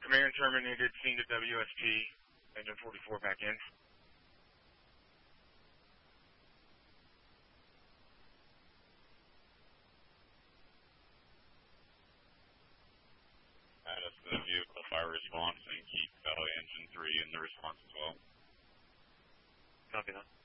Command terminated, scene to WSP, engine 44 back in. Add us to the vehicle fire response and keep engine 3 in the response as well. Copy that.